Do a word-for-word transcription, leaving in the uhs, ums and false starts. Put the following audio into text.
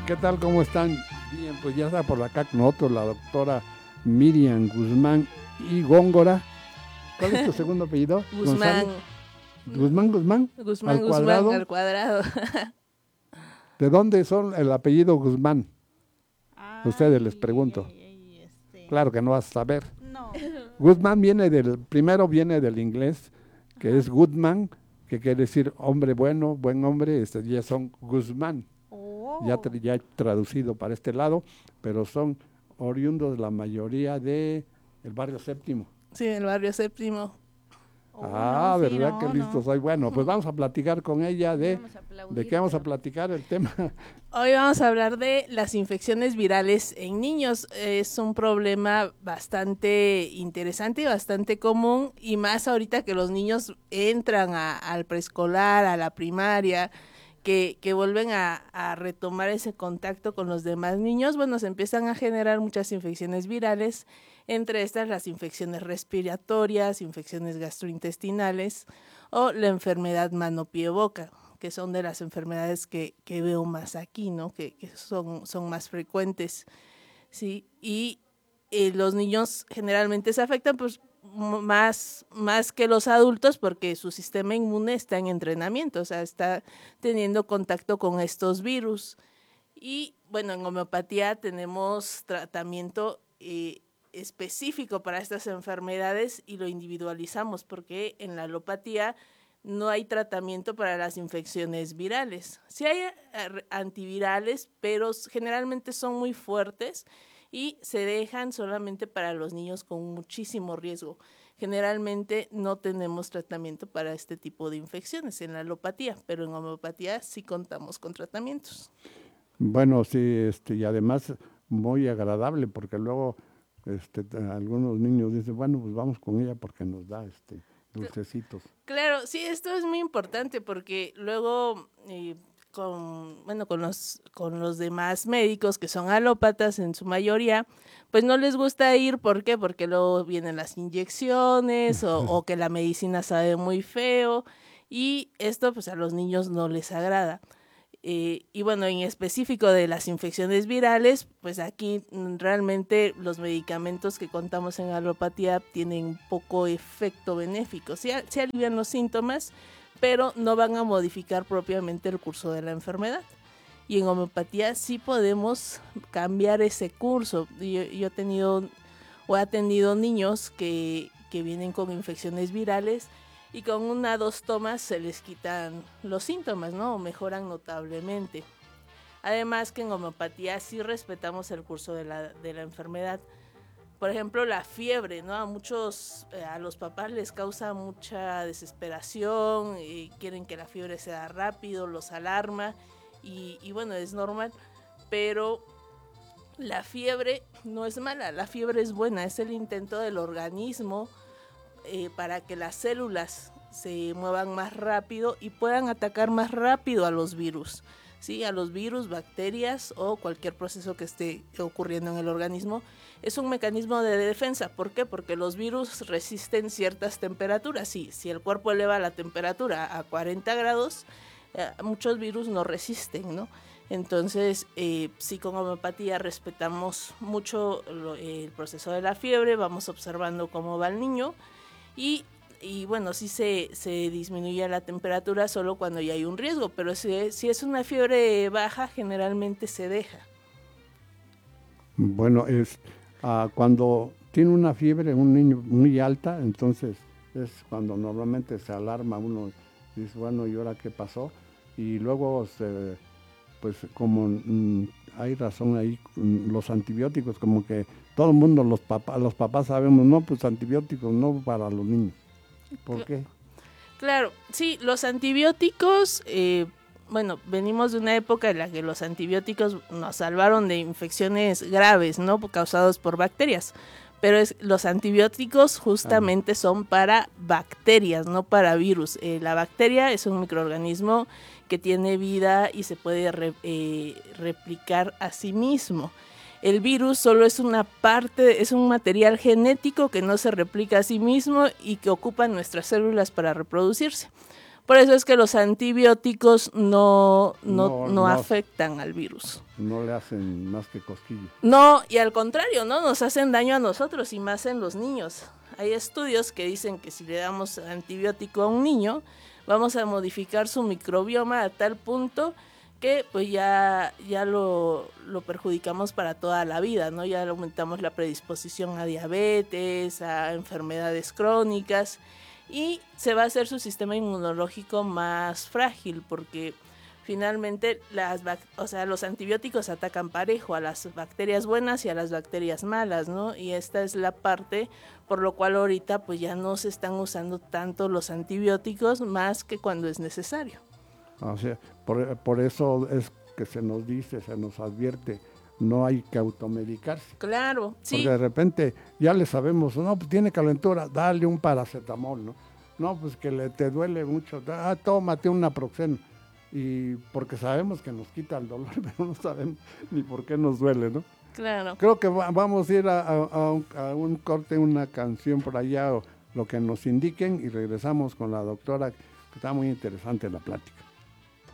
¿Qué tal? ¿Cómo están? Bien, pues ya está por acá con nosotros la doctora Miriam Guzmán y Góngora. ¿Cuál es tu segundo apellido? Guzmán. Guzmán, Guzmán. Guzmán, al Guzmán, cuadrado. al cuadrado. ¿De dónde son el apellido Guzmán? Ay, Ustedes les pregunto. ay, ay, este, Claro que no vas a saber. No. Guzmán viene del, primero viene del inglés, que Ajá. es Goodman, que quiere decir hombre bueno, buen hombre, este, ya son Guzmán. Oh. Ya, ya traducido para este lado, pero son oriundos la mayoría de el barrio Séptimo. Sí, el barrio Séptimo. Oh, ah, no, ¿verdad? sí, no, Qué listo no. soy. Bueno, pues vamos a platicar con ella de, de qué vamos a platicar el tema. Hoy vamos a hablar de las infecciones virales en niños. Es un problema bastante interesante y bastante común, y más ahorita que los niños entran a, al preescolar, a la primaria, que, que vuelven a, a retomar ese contacto con los demás niños. Bueno, se empiezan a generar muchas infecciones virales, entre estas las infecciones respiratorias, infecciones gastrointestinales o la enfermedad mano-pie-boca, que son de las enfermedades que, que veo más aquí, ¿no? Que, que son, son más frecuentes, ¿sí? Y eh, los niños generalmente se afectan pues, más, más que los adultos, porque su sistema inmune está en entrenamiento, o sea, está teniendo contacto con estos virus. Y bueno, en homeopatía tenemos tratamiento eh, específico para estas enfermedades y lo individualizamos, porque en la alopatía no hay tratamiento para las infecciones virales. Sí hay antivirales, pero generalmente son muy fuertes y se dejan solamente para los niños con muchísimo riesgo. Generalmente no tenemos tratamiento para este tipo de infecciones en la alopatía, pero en homeopatía sí contamos con tratamientos. Bueno, sí, este, y además muy agradable, porque luego este, algunos niños dicen, bueno, pues vamos con ella porque nos da este dulcecitos. Claro, sí, esto es muy importante, porque luego eh, con, bueno, con los, con los demás médicos que son alópatas en su mayoría, pues no les gusta ir. ¿Por qué? Porque luego vienen las inyecciones o, o que la medicina sabe muy feo, y esto pues a los niños no les agrada. Eh, y bueno, en específico de las infecciones virales, pues aquí realmente los medicamentos que contamos en alopatía tienen poco efecto benéfico. Sí, sí alivian los síntomas, pero no van a modificar propiamente el curso de la enfermedad. Y en homeopatía sí podemos cambiar ese curso. Yo, yo he tenido o he atendido niños que, que vienen con infecciones virales, y con una o dos tomas se les quitan los síntomas, ¿no? O mejoran notablemente. Además que en homeopatía sí respetamos el curso de la, de la enfermedad. Por ejemplo, la fiebre, ¿no? A muchos, eh, a los papás les causa mucha desesperación, y quieren que la fiebre sea rápido, los alarma, y, y bueno, es normal, pero la fiebre no es mala, la fiebre es buena, es el intento del organismo Eh, para que las células se muevan más rápido y puedan atacar más rápido a los virus, ¿sí? A los virus, bacterias o cualquier proceso que esté ocurriendo en el organismo. Es un mecanismo de defensa. ¿Por qué? Porque los virus resisten ciertas temperaturas. Sí, si el cuerpo eleva la temperatura a cuarenta grados, eh, muchos virus no resisten, ¿no? Entonces, eh, sí, con homeopatía respetamos mucho lo, eh, el proceso de la fiebre, vamos observando cómo va el niño. Y, y bueno, sí se, se disminuye la temperatura solo cuando ya hay un riesgo, pero si, si es una fiebre baja, generalmente se deja. Bueno, es uh, cuando tiene una fiebre un niño muy alta, entonces es cuando normalmente se alarma uno y dice, bueno, ¿y ahora qué pasó? Y luego, se, pues como mm, hay razón ahí, los antibióticos, como que todo el mundo, los papás, los papás sabemos, no, pues antibióticos no para los niños. ¿Por qué? Claro, sí, los antibióticos, eh, bueno, venimos de una época en la que los antibióticos nos salvaron de infecciones graves, ¿no? Causados por bacterias. Pero es, los antibióticos justamente ah. son para bacterias, no para virus. Eh, la bacteria es un microorganismo que tiene vida y se puede re, eh, replicar a sí mismo. El virus solo es una parte, es un material genético que no se replica a sí mismo y que ocupa nuestras células para reproducirse. Por eso es que los antibióticos no, no, No, no, no. afectan al virus. No le hacen más que cosquillas. No, y al contrario, ¿no? Nos hacen daño a nosotros y más en los niños. Hay estudios que dicen que si le damos antibiótico a un niño, vamos a modificar su microbioma a tal punto que pues ya, ya lo, lo perjudicamos para toda la vida, ¿no? Ya aumentamos la predisposición a diabetes, a enfermedades crónicas y se va a hacer su sistema inmunológico más frágil porque finalmente las, o sea, los antibióticos atacan parejo a las bacterias buenas y a las bacterias malas, ¿no? Y esta es la parte por lo cual ahorita pues ya no se están usando tanto los antibióticos más que cuando es necesario. O sea, por, por eso es que se nos dice, se nos advierte, no hay que automedicarse. Claro, sí. Porque de repente ya le sabemos, no, pues tiene calentura, dale un paracetamol, ¿no? No, pues que le, te duele mucho, ah, tómate un naproxeno. Y porque sabemos que nos quita el dolor, pero no sabemos ni por qué nos duele, ¿no? Claro. Creo que va, vamos a ir a, a, a, un, a un corte, una canción por allá, o lo que nos indiquen, y regresamos con la doctora, que está muy interesante la plática.